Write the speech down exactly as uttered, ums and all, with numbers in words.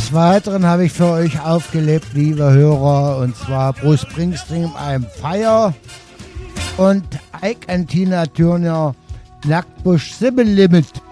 Des Weiteren habe ich für euch aufgelebt, liebe Hörer, und zwar Bruce Springsteen, I'm Fire und Ike and Tina Turner, Nacktbush Sibyl Limit.